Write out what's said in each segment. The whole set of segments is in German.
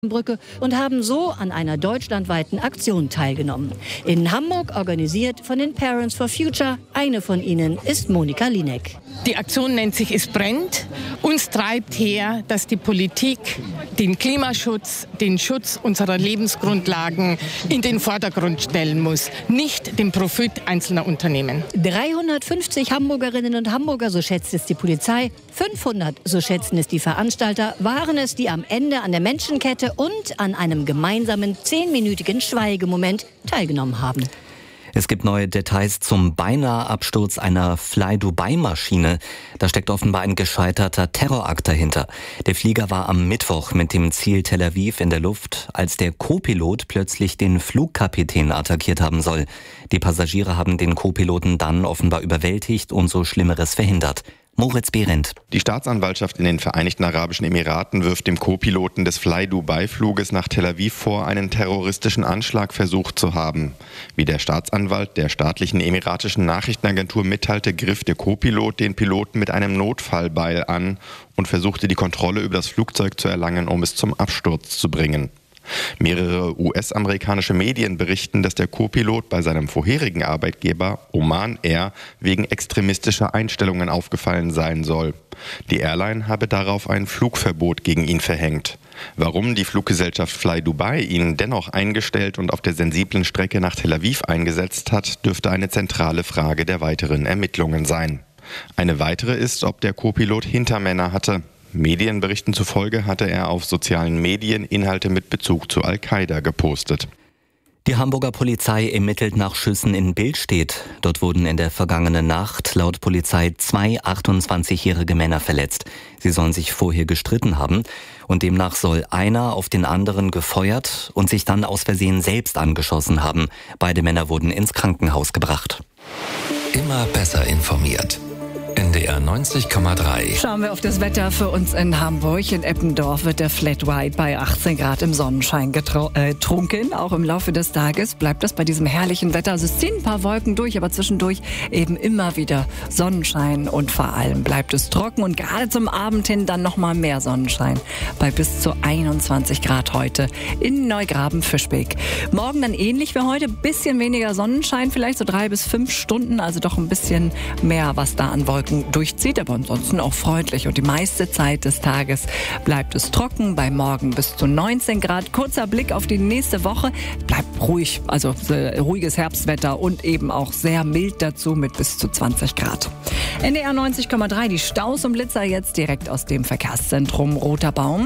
Brücke und haben so an einer deutschlandweiten Aktion teilgenommen. In Hamburg organisiert von den Parents for Future. Eine von ihnen ist Monika Linek. Die Aktion nennt sich Es brennt. Uns treibt her, dass die Politik den Klimaschutz, den Schutz unserer Lebensgrundlagen in den Vordergrund stellen muss, nicht den Profit einzelner Unternehmen. 350 Hamburgerinnen und Hamburger, so schätzt es die Polizei, 500, so schätzen es die Veranstalter, waren es, die am Ende an der Menschenkette und an einem gemeinsamen 10-minütigen Schweigemoment teilgenommen haben. Es gibt neue Details zum Beinahe-Absturz einer Fly-Dubai-Maschine. Da steckt offenbar ein gescheiterter Terrorakt dahinter. Der Flieger war am Mittwoch mit dem Ziel Tel Aviv in der Luft, als der Co-Pilot plötzlich den Flugkapitän attackiert haben soll. Die Passagiere haben den Co-Piloten dann offenbar überwältigt und so Schlimmeres verhindert. Moritz Behrendt. Die Staatsanwaltschaft in den Vereinigten Arabischen Emiraten wirft dem Co-Piloten des Fly-Dubai-Fluges nach Tel Aviv vor, einen terroristischen Anschlag versucht zu haben. Wie der Staatsanwalt der staatlichen emiratischen Nachrichtenagentur mitteilte, griff der Co-Pilot den Piloten mit einem Notfallbeil an und versuchte, die Kontrolle über das Flugzeug zu erlangen, um es zum Absturz zu bringen. Mehrere US-amerikanische Medien berichten, dass der Co-Pilot bei seinem vorherigen Arbeitgeber Oman Air wegen extremistischer Einstellungen aufgefallen sein soll. Die Airline habe darauf ein Flugverbot gegen ihn verhängt. Warum die Fluggesellschaft Fly Dubai ihn dennoch eingestellt und auf der sensiblen Strecke nach Tel Aviv eingesetzt hat, dürfte eine zentrale Frage der weiteren Ermittlungen sein. Eine weitere ist, ob der Co-Pilot Hintermänner hatte. Medienberichten zufolge hatte er auf sozialen Medien Inhalte mit Bezug zu Al-Qaida gepostet. Die Hamburger Polizei ermittelt nach Schüssen in Billstedt. Dort wurden in der vergangenen Nacht laut Polizei 2 28-jährige Männer verletzt. Sie sollen sich vorher gestritten haben und demnach soll einer auf den anderen gefeuert und sich dann aus Versehen selbst angeschossen haben. Beide Männer wurden ins Krankenhaus gebracht. Immer besser informiert. NDR 90,3. Schauen wir auf das Wetter für uns in Hamburg. In Eppendorf wird der Flat White bei 18 Grad im Sonnenschein getrunken. Auch im Laufe des Tages bleibt das bei diesem herrlichen Wetter. Also es ziehen ein paar Wolken durch, aber zwischendurch eben immer wieder Sonnenschein und vor allem bleibt es trocken und gerade zum Abend hin dann nochmal mehr Sonnenschein bei bis zu 21 Grad heute in Neugraben-Fischbeck. Morgen dann ähnlich wie heute, bisschen weniger Sonnenschein, vielleicht so 3 bis 5 Stunden, also doch ein bisschen mehr, was da an Wolken durchzieht, aber ansonsten auch freundlich. Und die meiste Zeit des Tages bleibt es trocken, bei morgen bis zu 19 Grad. Kurzer Blick auf die nächste Woche, bleibt ruhig, also ruhiges Herbstwetter und eben auch sehr mild dazu mit bis zu 20 Grad. NDR 90,3, die Staus und Blitzer jetzt direkt aus dem Verkehrszentrum Roter Baum.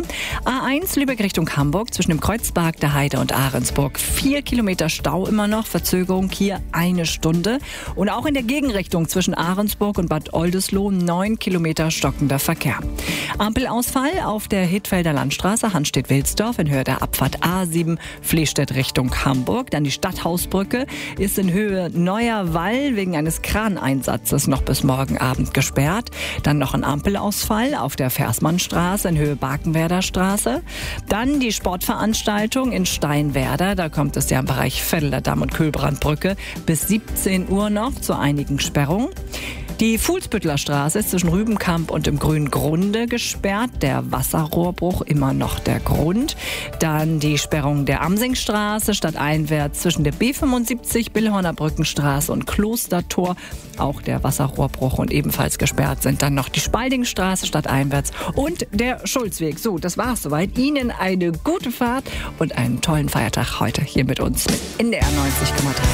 A1 Lübeck Richtung Hamburg zwischen dem Kreuzberg, der Heide und Ahrensburg. 4 Kilometer Stau immer noch, Verzögerung hier 1 Stunde. Und auch in der Gegenrichtung zwischen Ahrensburg und Bad Oldesloe 9 Kilometer stockender Verkehr. Ampelausfall auf der Hittfelder Landstraße, Hanstedt-Wilsdorf in Höhe der Abfahrt A7 Flehstedt Richtung Hamburg. Dann die Stadthausbrücke ist in Höhe Neuer Wall wegen eines Kraneinsatzes noch bis morgen Abend gesperrt. Dann noch ein Ampelausfall auf der Versmannstraße in Höhe Barkenwerder Straße. Dann die Sportveranstaltung in Steinwerder. Da kommt es ja im Bereich Vetteler Damm und Kühlbrandbrücke bis 17 Uhr noch zu einigen Sperrungen. Die Fuhlsbüttler Straße ist zwischen Rübenkamp und dem Grünen Grunde gesperrt. Der Wasserrohrbruch immer noch der Grund. Dann die Sperrung der Amsingstraße stadteinwärts zwischen der B75, Billhorner Brückenstraße und Klostertor. Auch der Wasserrohrbruch und ebenfalls gesperrt sind dann noch die Spaldingstraße stadteinwärts und der Schulzweg. So, das war's soweit. Ihnen eine gute Fahrt und einen tollen Feiertag heute hier mit uns mit NDR 90,3.